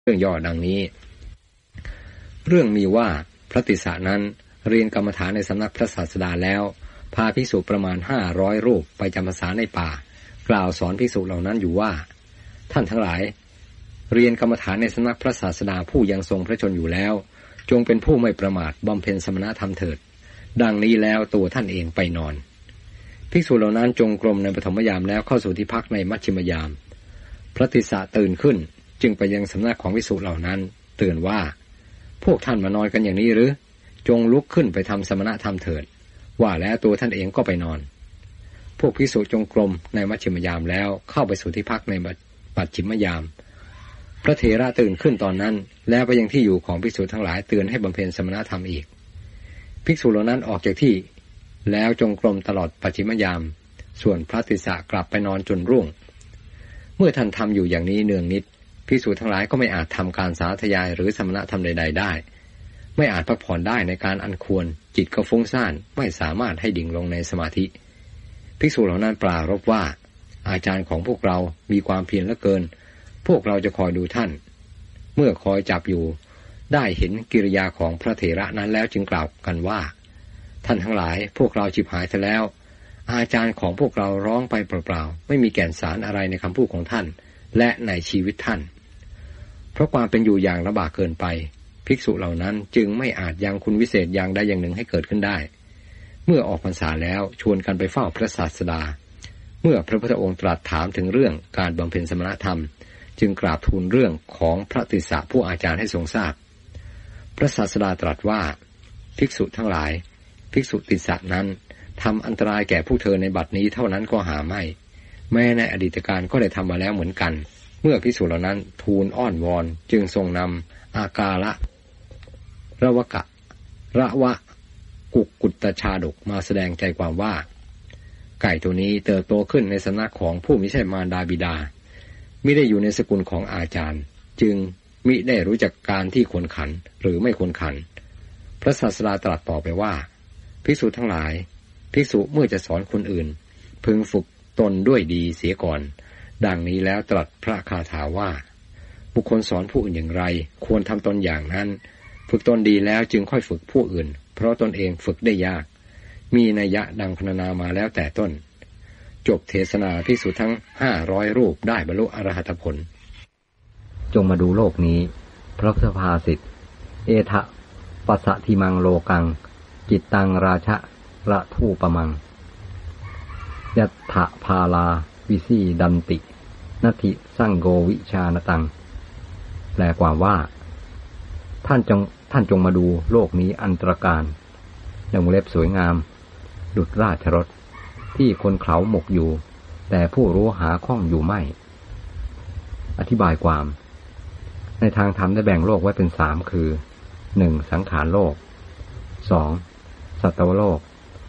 เรื่องย่อดังนี้เรื่องมีว่าพระติสสะนั้นเรียนกรรมฐานในสำนักพระศาสดาแล้วพาภิกษุประมาณ500รูปไปจำพรรษาในป่ากล่าวสอนภิกษุเหล่านั้นอยู่ว่าท่านทั้งหลายเรียนกรรมฐานในสำนักพระศาสดาผู้ยังทรงพระชนอยู่แล้วจงเป็นผู้ไม่ประมาทบำเพ็ญสมณธรรมเถิดดังนี้แล้วตัวท่านเองไปนอนภิกษุเหล่านั้นจงกรมในปฐมยามแล้วเข้าสู่ที่พักในมัชฌิมยามพระติสสะตื่นขึ้นจึงไปยังสำนักของภิกษุเหล่านั้นเตือนว่าพวกท่านมานอนกันอย่างนี้หรือจงลุกขึ้นไปทำสมณธรรมเถิดว่าแล้วตัวท่านเองก็ไปนอนพวกภิกษุจงกรมในมัชฌิมยามแล้วเข้าไปสู่ที่พักในปัจฉิมยามพระเถระตื่นขึ้นตอนนั้นแล้วไปยังที่อยู่ของภิกษุทั้งหลายเตือนให้บำเพ็ญสมณธรรมอีกภิกษุเหล่านั้นออกจากที่แล้วจงกรมตลอดปัจฉิมยามส่วนพระติสสะกลับไปนอนจนรุ่งเมื่อท่านทำอยู่อย่างนี้เนืองนิดภิกษุทั้งหลายก็ไม่อาจทำการสาธยายหรือสมณธรรมใดๆได้ไม่อาจพักผ่อนได้ในการอันควรจิตก็ฟุ้งซ่านไม่สามารถให้ดิ่งลงในสมาธิภิกษุเหล่านั้นปรารภว่าอาจารย์ของพวกเรามีความเพียรเหลือเกินพวกเราจะคอยดูท่านเมื่อคอยจับอยู่ได้เห็นกิริยาของพระเถระนั้นแล้วจึงกล่าวกันว่าท่านทั้งหลายพวกเราฉิบหายซะแล้วอาจารย์ของพวกเราร้องไปเปล่าๆไม่มีแก่นสารอะไรในคำพูดของท่านและในชีวิตท่านเพราะความเป็นอยู่อย่างลำบากเกินไปภิกษุเหล่านั้นจึงไม่อาจยังคุณวิเศษอย่างใดอย่างหนึ่งให้เกิดขึ้นได้เมื่อออกพรรษาแล้วชวนกันไปเฝ้าพระศาสดาเมื่อพระพุทธองค์ตรัสถามถึงเรื่องการบำเพ็ญสมณธรรมจึงกราบทูลเรื่องของพระติสสะผู้อาจารย์ให้ทรงทราบพระศาสดาตรัสว่าภิกษุทั้งหลายภิกษุติสสะนั้นทำอันตรายแก่ผู้เธอในบัดนี้เท่านั้นก็หาไม่แม้ในอดีตการก็ได้ทำมาแล้วเหมือนกันเมื่อภิกษุเหล่านั้นทูลอ้อนวอนจึงทรงนำอากาละระวกะระวะกุตชาดกมาแสดงใจความว่าไก่ตัวนี้เติบโตขึ้นในสำนักของผู้มิใช่มารดาบิดามิได้อยู่ในสกุลของอาจารย์จึงมิได้รู้จักการที่ควรขันหรือไม่ควรขันพระศาสดาตรัสต่อไปว่าภิกษุทั้งหลายภิกษุเมื่อจะสอนคนอื่นพึงฝึกตนด้วยดีเสียก่อนดังนี้แล้วตรัสพระคาถาว่าบุคคลสอนผู้อื่นอย่างไรควรทำตนอย่างนั้นฝึกตนดีแล้วจึงค่อยฝึกผู้อื่นเพราะตนเองฝึกได้ยากมีนัยยะดังพรรณนามาแล้วแต่ต้นจบเทศนาภิกษุทั้ง500รูปได้บรรลุอรหัตผลจงมาดูโลกนี้พระพุทธภาษิตเอทะปัสสะทิมังโลกังจิตตังราชะระทูปมังยัตถะพาลาวิสีดันตินัตถิสังโกวิชานตังแปลความว่าท่านจงมาดูโลกนี้อันตรการวงเล็บสวยงามดุจราชรถที่คนเขาหมกอยู่แต่ผู้รู้หาข้องอยู่ไม่อธิบายความในทางธรรมได้แบ่งโลกไว้เป็น3คือ 1. สังขารโลก 2. สัตวโลก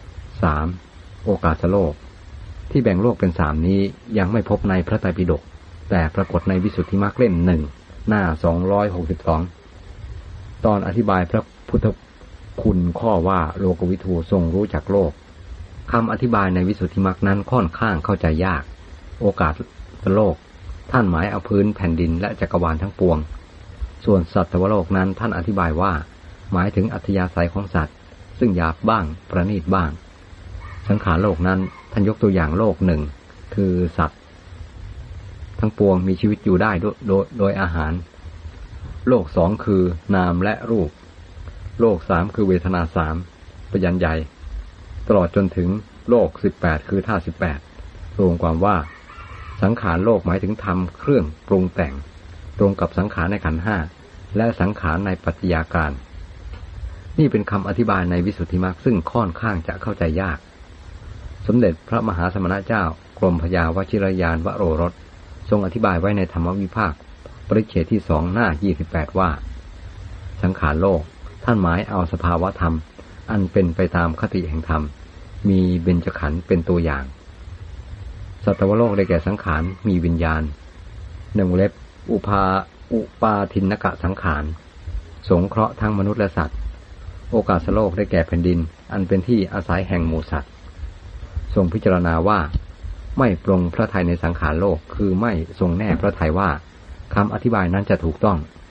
3. โอกาสโลกที่แบ่งโลกเป็น3นี้ยังไม่พบในพระไตรปิฎกแต่ปรากฏในวิสุทธิมรรคเล่ม1หน้า262ตอนอธิบายพระพุทธคุณข้อว่าโลกวิทูทรงรู้จักโลกคำอธิบายในวิสุทธิมรรคนั้นค่อนข้างเข้าใจยากโอกาสโลกท่านหมายเอาพื้นแผ่นดินและจักรวาลทั้งปวงส่วนสัตวโลกนั้นท่านอธิบายว่าหมายถึงอัธยาศัยของสัตว์ซึ่งหยาบบ้างประณีตบ้างสังขารโลกนั้นท่านยกตัวอย่างโลกหนึ่งคือสัตว์ทั้งปวงมีชีวิตอยู่ได้โดยอาหารโลก2คือนามและรูปโลก3คือเวทนา3ปยัญญัยตลอดจนถึงโลก18คือธาตุ18รวมความว่าสังขารโลกหมายถึงธรรมเครื่องปรุงแต่งตรงกับสังขารในขันธ์5และสังขารในปัจจัยการนี่เป็นคำอธิบายในวิสุทธิมรรคซึ่งค่อนข้างจะเข้าใจยากสมเด็จพระมหาสมณเจ้ากรมพยาวชิรยานวโรรสทรงอธิบายไว้ในธรรมวิภาคปริเฉดที่2หน้า28ว่าสังขารโลกท่านหมายเอาสภาวะธรรมอันเป็นไปตามคติแห่งธรรมมีเบญจขันธ์เป็นตัวอย่างสัตวโลกได้แก่สังขารมีวิญญาณวงเล็บอุปาทินกะสังขารสงเคราะห์ทั้งมนุษย์และสัตว์โอกาสโลกได้แก่แผ่นดินอันเป็นที่อาศัยแห่งหมู่สัตว์ทรงพิจารณาว่าไม่ปรงพระทัยในสังขารโลกคือไม่ทรงแน่พระทัยว่าคำอธิบายนั้นจะถูกต้อง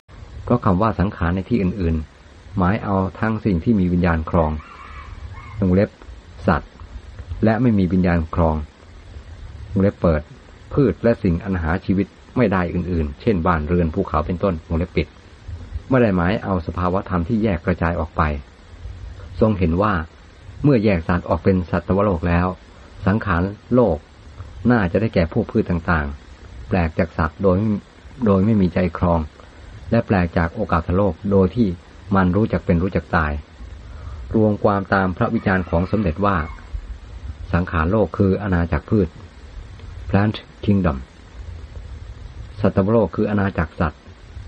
เพราะคำว่าสังขารในที่อื่นๆหมายเอาทั้งสิ่งที่มีวิญญาณครองวงเล็บสัตว์และไม่มีวิญญาณครองวงเล็บเปิดพืชและสิ่งอันหาชีวิตไม่ได้อื่นๆเช่นบ้านเรือนภูเขาเป็นต้นวงเล็บปิดไม่ได้หมายเอาสภาวธรรมที่แยกกระจายออกไปทรงเห็นว่าเมื่อแยกสัตว์ออกเป็นสัตวโลกแล้วสังขารโลกน่าจะได้แก่พวกพืชต่างๆแปลกจากสัตว์โดยไม่มีใจครองและแปลกจากโอกาสโลกโดยที่มันรู้จักเป็นรู้จักตายรวมความตามพระวิจารณ์ของสมเด็จว่าสังขารโลกคืออาณาจักรพืช Plant Kingdom สัตวโลกคืออาณาจักรสัตว์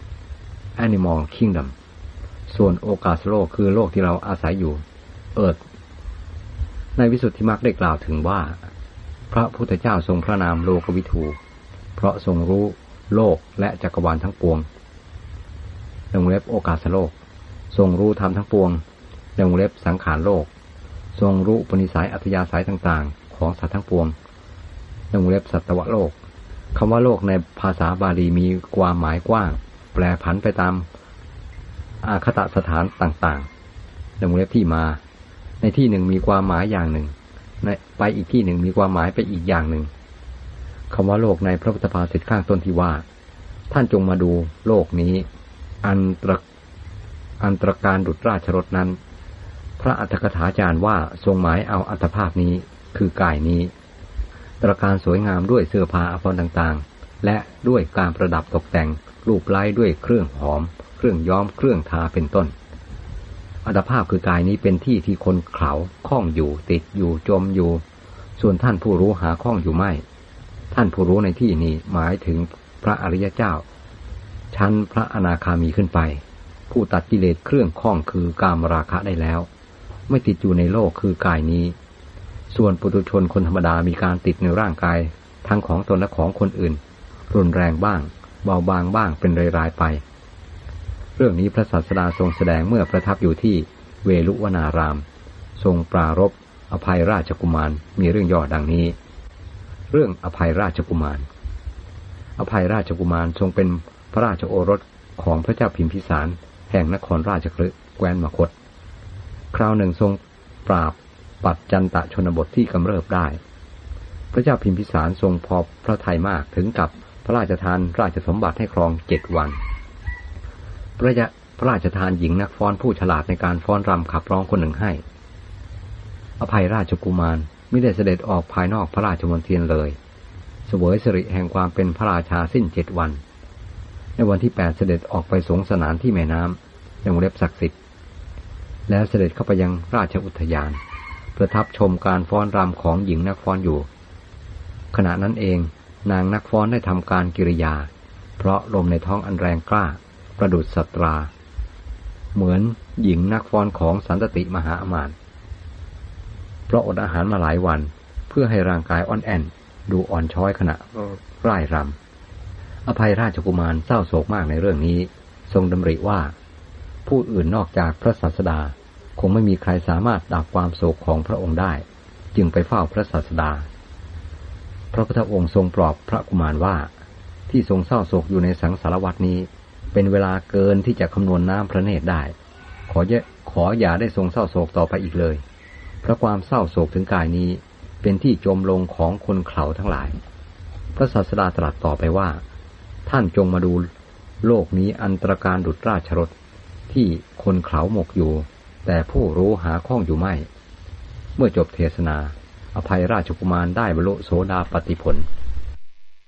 Animal Kingdom ส่วนโอกาสโลกคือโลกที่เราอาศัยอยู่ Earth ในวิสุทธิมรรคได้กล่าวถึงว่าพระพุทธเจ้าทรงพระนามโลกวิทูเพราะทรงรู้โลกและจักรวาลทั้งปวงในวงเล็บโอกาสโลกทรงรู้ธรรมทั้งปวงในวงเล็บสังขารโลกทรงรู้อุปนิสัยอัธยาศัยต่างๆของสัตว์ทั้งปวงในวงเล็บสัตวโลกคำว่าโลกในภาษาบาลีมีความหมายกว้างแปรผันไปตามอาคตสถานต่างๆในวงเล็บที่มาในที่หนึ่งมีความหมายอย่างหนึ่งไปอีกที่หนึ่งมีความหมายไปอีกอย่างหนึ่งคำว่าโลกในพระพุทธภาษิตข้างต้นที่ว่าท่านจงมาดูโลกนี้อันตรการดุจราชรถนั้นพระอัฏฐกถาจารย์ว่าทรงหมายเอาอัตภาพนี้คือกายนี้ตระการสวยงามด้วยเสื้อผ้าอาภรณ์ต่างๆและด้วยการประดับตกแต่งรูปไล้ด้วยเครื่องหอมเครื่องย้อมเครื่องทาเป็นต้นอัตภาพคือกายนี้เป็นที่ที่คนเขาคล้องอยู่ติดอยู่จมอยู่ส่วนท่านผู้รู้หาคล้องอยู่ไม่ท่านผู้รู้ในที่นี้หมายถึงพระอริยเจ้าชั้นพระอนาคามีขึ้นไปผู้ตัดกิเลสเครื่องคล้องคือกามราคะได้แล้วไม่ติดอยู่ในโลกคือกายนี้ส่วนปุถุชนคนธรรมดามีการติดในร่างกายทั้งของตนและของคนอื่นรุนแรงบ้างเบาบางบ้างเป็นรายๆไปเรื่องนี้พระศาสดาทรงแสดงเมื่อประทับอยู่ที่เวลุวนารามทรงปรารภอภัยราชกุมารมีเรื่องย่อดังนี้เรื่องอภัยราชกุมารอภัยราชกุมารทรงเป็นพระราชโอรสของพระเจ้าพิมพิสารแห่งนครราชคฤห์แคว้นมคธคราวหนึ่งทรงปราบปัจจันตชนบทที่กำเริบได้พระเจ้าพิมพิสารทรงพอพระทัยมากถึงกับพระราชทานราชสมบัติให้ครอง7 วันพระราชทานหญิงนักฟ้อนผู้ฉลาดในการฟ้อนรำขับร้องคนหนึ่งให้อภัยราชกุมารไม่ได้เสด็จออกภายนอกพระราชมณฑลเลยเสวยสิริแห่งความเป็นพระราชาสิ้น7 วันในวันที่8เสด็จออกไปสงสนานที่แม่น้ำในวงเล็บศักดิ์สิทธิ์แล้วเสด็จเข้าไปยังราชอุทยานประทับชมการฟ้อนรำของหญิงนักฟ้อนอยู่ขณะนั้นเองนางนักฟ้อนได้ทำการกิริยาเพราะลมในท้องอันแรงกล้าประดุจสัตราเหมือนหญิงนักฟ้อนของสันตติมหาอมาตย์เพราะอดอาหารมาหลายวันเพื่อให้ร่างกายอ่อนแอนดูอ่อนช้อยขณะร่ายรำอภัยราชกุมารเศร้าโศกมากในเรื่องนี้ทรงดำริว่าผู้อื่นนอกจากพระศาสดาคงไม่มีใครสามารถดับความโศกของพระองค์ได้จึงไปเฝ้าพระศาสดาพระพุทธองค์ทรงปลอบพระกุมารว่าที่ทรงเศร้าโศกอยู่ในสังสารวัฏนี้เป็นเวลาเกินที่จะคำนวณน้ำพระเนตรได้ขออย่าได้ทรงเศร้าโศกต่อไปอีกเลยเพราะความเศร้าโศกถึงกายนี้เป็นที่จมลงของคนเขาทั้งหลายพระศาสดาตรัสต่อไปว่าท่านจงมาดูโลกนี้อันตรการดุจราชรถที่คนเขาหมกอยู่แต่ผู้รู้หาข้องอยู่ไม่เมื่อจบเทศนาอภัยราชกุมารได้บรรลุโสดาปัตติผล